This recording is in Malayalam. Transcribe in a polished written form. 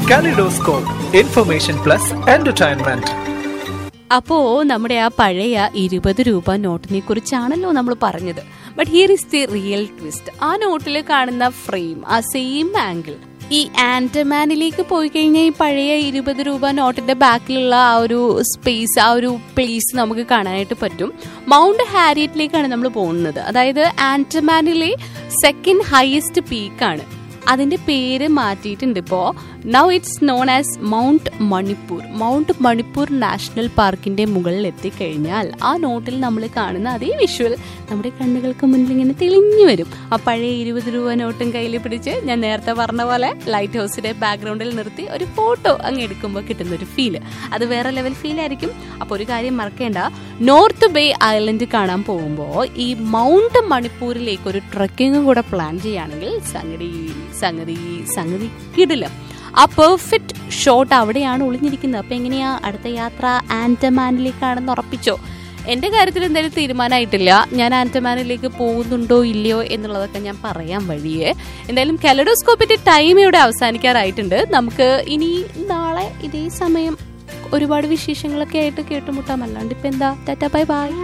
Kaleidoscope, Information Plus Entertainment. അപ്പോ നമ്മുടെ ആ പഴയ 20 രൂപ നോട്ടിനെ കുറിച്ചാണല്ലോ നമ്മൾ പറഞ്ഞത്. But here is the real twist. ആ നോട്ടിൽ കാണുന്ന ഫ്രെയിം, ആ സെയിം ആംഗിൾ ഈ ആൻഡമാനിലേക്ക് പോയി കഴിഞ്ഞാൽ ഈ പഴയ 20 രൂപ നോട്ടിന്റെ ബാക്കിലുള്ള ആ ഒരു സ്പേസ്, ആ ഒരു പ്ലേസ് നമുക്ക് കാണാനായിട്ട് പറ്റും. മൗണ്ട് ഹാരിയറ്റിലേക്കാണ് നമ്മൾ പോകുന്നത്. അതായത് ആൻഡമാനിലെ സെക്കൻഡ് ഹയസ്റ്റ് പീക്കാണ്. അതിന്റെ പേര് മാറ്റിയിട്ടുണ്ട് ഇപ്പോൾ. Now it's known as mount Manipur. Mount Manipur national പാർക്കിന്റെ മുകളിൽ എത്തിക്കഴിഞ്ഞാൽ ആ നോട്ടിൽ നമ്മൾ കാണുന്ന അതേ വിഷ്വൽ നമ്മുടെ കണ്ണുകൾക്ക് മുന്നിൽ ഇങ്ങനെ തെളിഞ്ഞു വരും. ആ പഴയ 20 രൂപ നോട്ടും കയ്യിൽ പിടിച്ച് ഞാൻ നേരത്തെ പറഞ്ഞ പോലെ ലൈറ്റ് ഹൗസിന്റെ ബാക്ക്ഗ്രൗണ്ടിൽ നിർത്തി ഒരു ഫോട്ടോ അങ്ങ് എടുക്കുമ്പോൾ കിട്ടുന്ന ഒരു ഫീല്, അത് വേറെ ലെവൽ ഫീൽ ആയിരിക്കും. അപ്പോൾ ഒരു കാര്യം മറക്കേണ്ട, നോർത്ത് ബേ ഐലൻഡ് കാണാൻ പോകുമ്പോൾ ഈ മൗണ്ട് മണിപ്പൂരിലേക്ക് ഒരു ട്രക്കിങ്ങും കൂടെ പ്ലാൻ ചെയ്യുകയാണെങ്കിൽ സംഗതി കിടിലം. ആ പെർഫെക്റ്റ് ഷോട്ട് അവിടെയാണ് ഒളിഞ്ഞിരിക്കുന്നത്. അപ്പൊ എങ്ങനെയാ അടുത്ത യാത്ര ആൻഡമാനിലേക്കാണെന്ന് ഉറപ്പിച്ചോ? എന്റെ കാര്യത്തിൽ എന്തായാലും തീരുമാനമായിട്ടില്ല. ഞാൻ ആൻഡമാനിലേക്ക് പോകുന്നുണ്ടോ ഇല്ലയോ എന്നുള്ളതൊക്കെ ഞാൻ പറയാൻ വഴിയേ. എന്തായാലും കലെഡോസ്കോപ്പിന്റെ ടൈം ഇവിടെ അവസാനിക്കാറായിട്ടുണ്ട്. നമുക്ക് ഇനി നാളെ ഇതേ സമയം ഒരുപാട് വിശേഷങ്ങളൊക്കെ ആയിട്ട് കേട്ടുമുട്ടാം. അല്ലാണ്ട് ഇപ്പൊ എന്താ, ടാറ്റാ ബൈ ബൈ.